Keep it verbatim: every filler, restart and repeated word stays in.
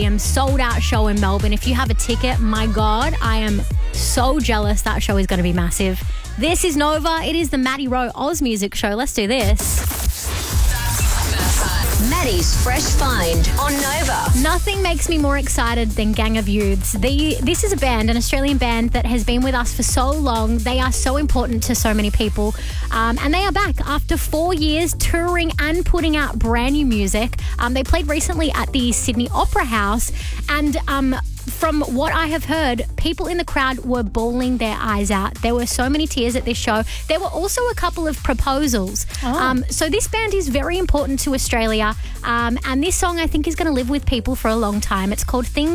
sold out show in Melbourne. If you have a ticket, my God, I am so jealous. That show is going to be massive. This is Nova. It is the Maddie Rowe Oz Music Show. Let's do this. Maddie's Fresh Find on Nova. Nothing makes me more excited than Gang of Youths. The, this is a band, an Australian band that has been with us for so long. They are so important to so many people. Um, and they are back after four years touring and putting out brand new music. Um, they played recently at the Sydney Opera House. And um, from what I have heard, people in the crowd were bawling their eyes out. There were so many tears at this show. There were also a couple of proposals. Oh. Um, so this band is very important to Australia. Um, and this song, I think, is going to live with people for a long time. It's called Things